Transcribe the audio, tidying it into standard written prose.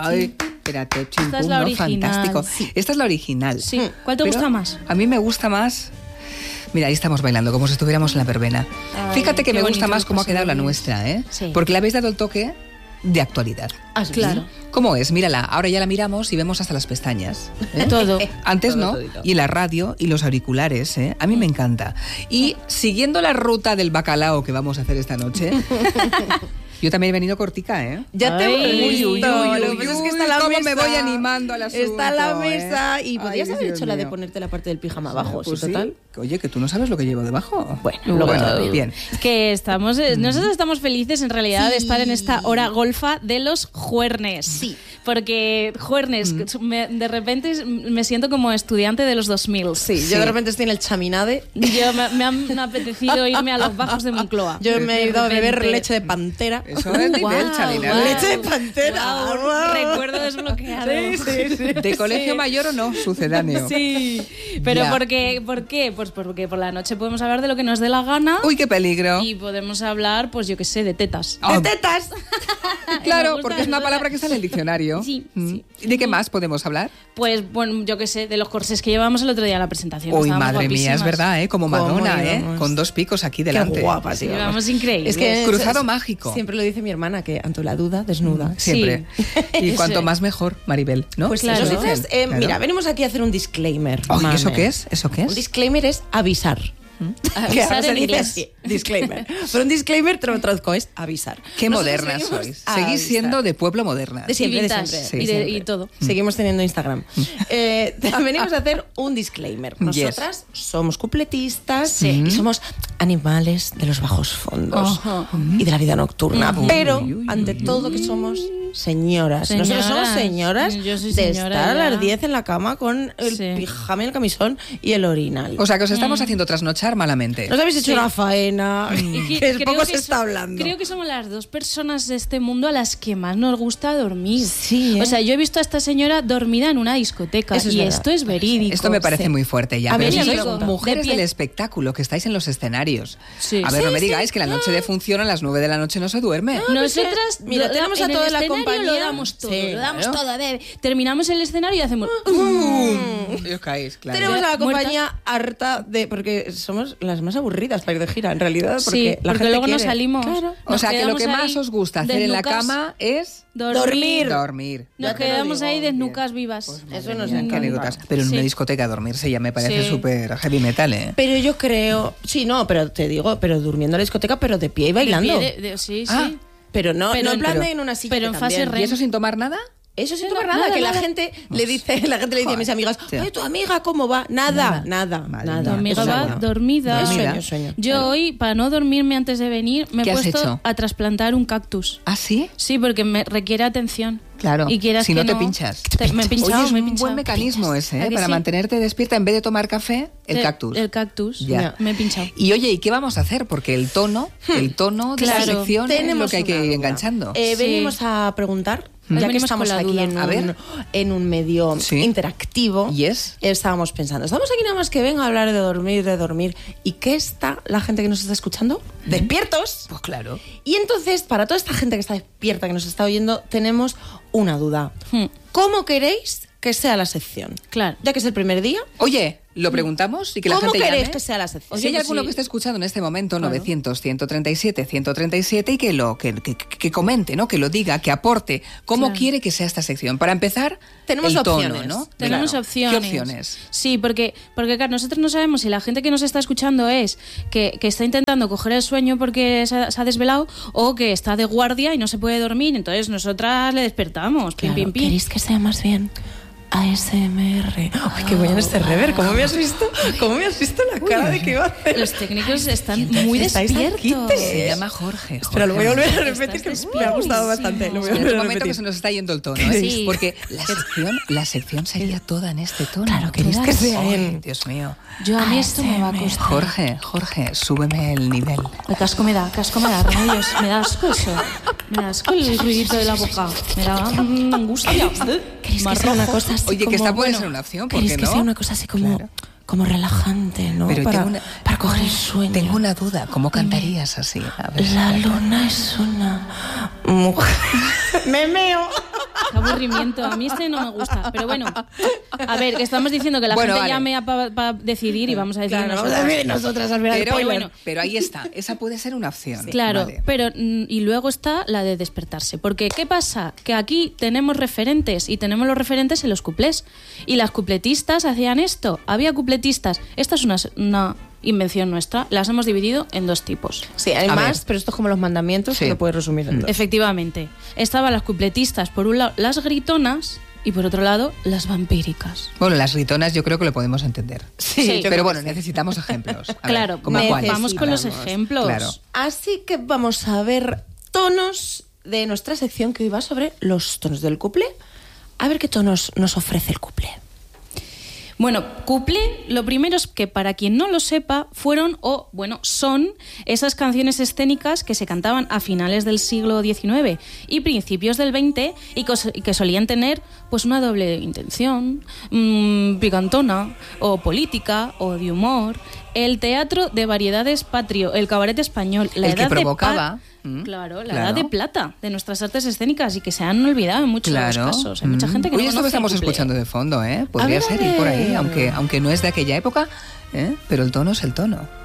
Ay, espérate, Esta es la original. Fantástico. Sí. Esta es la original. Sí. ¿Cuál te gusta más? A mí me gusta más... Mira, ahí estamos bailando, como si estuviéramos en la verbena. Ay, Fíjate que qué me gusta bonito más lo cómo ha quedado la pasáis. nuestra, ¿eh? Sí. Porque le habéis dado el toque de actualidad. Claro. ¿Cómo es? Mírala, ahora ya la miramos y vemos hasta las pestañas. ¿eh? Todo. Antes Todo, no, todito. y la radio y los auriculares, ¿eh? A mí me encanta. Y siguiendo la ruta del bacalao que vamos a hacer esta noche, yo también he venido cortica, ¿eh? Ya te Ay, hemos visto. uy, Lo que pasa es que está la cómo mesa. me voy animando al asunto. Está la mesa y Ay, podrías haber Dios hecho la de mío. ponerte la parte del pijama abajo, Pues sí, total. Oye, que tú no sabes lo que llevo debajo. Bueno, luego te lo digo. bien. Que estamos, nosotros estamos felices en realidad de estar en esta hora golfa de los juernes. Sí. Porque juernes, de repente me siento como estudiante de los 2000. Sí, Sí. yo de repente estoy en el chaminade. Yo me han apetecido irme a los bajos de Moncloa. Yo me he ido a beber repente. leche de pantera. Eso es nivel Guau, chaminade. guau. Leche de pantera. Guau, Guau. recuerdo desbloqueado. ¿De colegio mayor o no? Sucedáneo. Sí, pero Ya. ¿por qué? Pues porque por la noche podemos hablar de lo que nos dé la gana Uy, qué peligro. y podemos hablar, pues yo qué sé, de tetas. Ah, ¡De tetas! Me claro, gusta, porque es una palabra que está en el diccionario. Sí, Mm. sí. ¿Y de qué más podemos hablar? Pues bueno, yo qué sé, de los corsés que llevamos el otro día en la presentación. Uy, Estábamos madre mía, guapísimas. es verdad, ¿eh? Como ¿Cómo Madonna, ¿eh? íbamos? Con dos picos aquí Qué delante. guapas, Sí, íbamos. vamos increíbles. Es que Cruzado mágico. Siempre lo dice mi hermana, que ante la duda, desnuda. Siempre. Y Eso cuanto es. más mejor, Maribel, ¿no? Pues claro. Eso nosotras, dicen, claro. mira, venimos aquí a hacer un disclaimer. Oye, mame. ¿eso qué es? ¿Eso qué Un es? disclaimer es avisar. Avisar Que ahora se en dice inglés. así, disclaimer. Pero un disclaimer te lo traduzco, es avisar. Qué Nosotros modernas venimos sois. a Seguís avisar. siendo de pueblo modernas. De siempre, Y de vintage, siempre. Sí, y, siempre. y todo. Seguimos teniendo Instagram. Venimos a hacer un disclaimer. Nosotras somos cupletistas y somos animales de los bajos fondos Ajá. y de la vida nocturna. Pero, Uy, uy, ante todo, que somos señoras. Nosotros somos señoras Yo soy de señora estar a ya. las 10 en la cama con el Sí. pijama y el camisón y el orinal. O sea, que os estamos haciendo trasnochar malamente. Nos habéis hecho Sí. una faena, Y que creo poco que se está hablando. Creo que somos las dos personas de este mundo a las que más nos gusta dormir. Sí, ¿eh? O sea, yo he visto a esta señora dormida en una discoteca Eso es y verdad. esto es verídico. Esto me parece Sí. muy fuerte ya. A mí Pero me si han sois preguntado. mujeres De pie. del espectáculo, que estáis en los escenarios. Sí. A ver, Sí, no me sí. digáis que la noche de función a las 9 de la noche no se duerme. Nosotras, Mira, tenemos a en el toda la escenario compañía. Lo damos todo, Sí, lo damos claro. todo. Terminamos el escenario y hacemos. Y os caéis, claro. Tenemos a la ¿Muertas? compañía harta de... Porque somos las más aburridas para ir de gira, en realidad. Porque Sí, la porque gente luego nos quiere. salimos. Claro. O Nos sea, que lo quedamos que más ahí os gusta hacer en la desnucas. cama es Dormir. dormir. Nos Ya te lo quedamos digo, ahí bien. desnucas vivas. Eso nos Mira, qué encanta. anécdotas. Pero en Sí. una discoteca dormirse ya me parece Sí. súper heavy metal, ¿eh? Pero yo creo... Sí, no, pero te digo, pero durmiendo en la discoteca, pero de pie y bailando. Sí, sí. Ah, Pero no, Pero- no en plan pero- de en una silla. pero que en fase también. REM. ¿Y eso sin tomar nada? Eso sin Nada, tomar nada, nada, que la nada. gente le dice a mis amigas, Sí. oye, tu amiga, ¿cómo va? Nada, nada, Madre nada. mía. Tu amiga Eso va no. dormida. Dormida. Sueño. Yo hoy, para no dormirme antes de venir, me he ¿Qué has puesto hecho? a trasplantar un cactus. ¿Ah, sí? Sí, porque me requiere atención. Claro. Y quieras Si que no te pinchas. Me he pinchado, Oye, es me he un pinchado. buen mecanismo ese, ¿A ¿eh? que Para sí? mantenerte despierta en vez de tomar café, el cactus. El cactus. Ya. Me he pinchado. Y oye, ¿y qué vamos a hacer? Porque el tono de Claro. esta sección es lo Tenemos que hay que una ir duda. enganchando. Sí. Venimos a preguntar, Hoy ya que venimos estamos con la aquí duda. A ver. en un medio Sí. interactivo. Yes. Estábamos pensando, estamos aquí nada más que venga a hablar de dormir. ¿Y qué está la gente que nos está escuchando? Despiertos. Pues claro. Y entonces, para toda esta gente que está despierta, que nos está oyendo, tenemos una duda. Hmm. ¿Cómo queréis que sea la sección? Claro. Ya que es el primer día, Oye, lo preguntamos y que la ¿cómo gente queréis llame. que sea la sección? Si hay pues alguno sí. que esté escuchando en este momento, Claro. 900-137-137 y que comente, ¿no? Que lo diga, que aporte cómo Claro. quiere que sea esta sección. Para empezar, Tenemos el tono, opciones. ¿no? Tenemos Claro. opciones. ¿Qué opciones? Sí, porque claro, nosotros no sabemos si la gente que nos está escuchando es que está intentando coger el sueño porque se ha desvelado o que está de guardia y no se puede dormir. Entonces nosotras le despertamos. Pim, Claro, pim, pim. ¿queréis que sea más bien ASMR? Ay, qué bueno este rever. ¿Cómo me has visto? ¿Cómo me has visto la cara de que iba a hacer? Los técnicos están muy Estáis despiertos. aquí, Se llama Jorge. Pero lo voy a volver a Estás repetir, que me ha despiertísimo. gustado bastante. Lo voy a En volver este a momento que se repetir. nos está yendo el tono, ¿eh? Sí. Porque la sección sería toda en este tono. Claro, queréis que sea Ay, en... Dios mío. Yo a mí esto me va a costar. Jorge, súbeme el nivel. El casco me da, remedios. Me da asco eso. Me da asco el ruidito de la boca. Me da angustia. ¿Queréis que sea una cosa así Oye, que como... esta puede bueno, ser una opción, ¿por ¿queréis qué que no? sea una cosa así como... Claro. Como relajante, ¿no? Pero para, tengo una- para coger el sueño. Tengo una duda, ¿cómo cantarías así? A ver. La luna es una mujer... ¡Me meo! Qué aburrimiento. A mí este no me gusta. Pero bueno, a ver, que estamos diciendo que la gente vale. llame para decidir y vamos a decir Claro, vamos a decir nosotras al final. Pero ahí está, esa puede ser una opción. Sí. Claro, vale. pero y luego está la de despertarse. Porque ¿qué pasa? Que aquí tenemos referentes y tenemos los referentes en los cuplés. Y las cupletistas hacían esto. Había cupletistas. Esta es una invención nuestra. Las hemos dividido en 2 tipos. Sí, hay más, pero esto es como los mandamientos, que lo puedes resumir en 2. Efectivamente. Estaban las cupletistas, por un lado, las gritonas, y por otro lado, las vampíricas. Bueno, las gritonas yo creo que lo podemos entender. Sí, pero bueno, necesitamos ejemplos. A claro, ver, ¿cómo cuál? vamos con los ejemplos. Claro. Así que vamos a ver tonos de nuestra sección que hoy va sobre los tonos del cuplé. A ver qué tonos nos ofrece el cuplé. Bueno, cuplé, lo primero es que para quien no lo sepa, son esas canciones escénicas que se cantaban a finales del siglo XIX y principios del XX y que solían tener pues una doble intención, picantona o política o de humor. El teatro de variedades patrio, el cabaret español, la edad que provocaba... Claro, la edad de plata de nuestras artes escénicas y que se han olvidado en muchos de los casos. Hay mucha gente que no esto que conoce estamos el cuplé. escuchando de fondo, ¿eh? Podría ser ir por ahí, aunque no es de aquella época, ¿eh? Pero el tono es el tono.